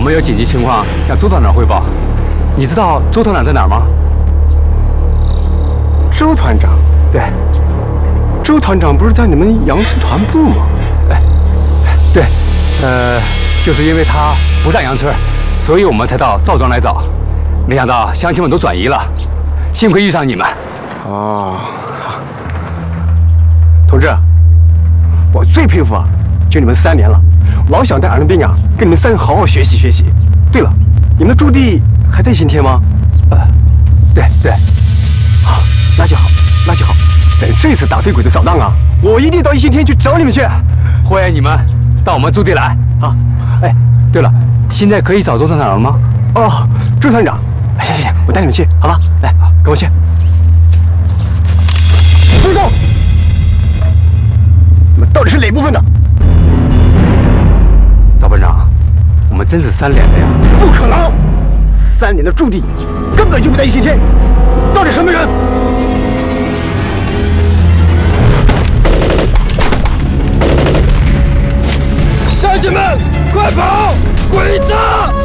们有紧急情况向周团长汇报。你知道周团长在哪儿吗？ 周团长？ 对， 周团长不是在你们洋村团部吗？ 对，就是因为他不在杨村，所以我们才到赵庄来找。没想到乡亲们都转移了，幸亏遇上你们。 啊，同志，我最佩服啊，就你们3年了，老想带俺的兵啊，跟你们3人好好学习学习。对了，你们的驻地还在新天吗？ 对。 好，那就好，那就好。等这次打飞鬼的扫荡啊，我一定到一新天去找你们去。 欢迎你们到我们驻地来啊！哎，对了，现在可以找周团长了吗？ 哦，周团长，行，我带你们去，好吧？来，跟我去。报告，你们到底是哪部分的？ 赵班长，我们真是3连的呀！ 不可能，3连的驻地根本就不在一新天，到底什么人？乡亲们，快跑！鬼子！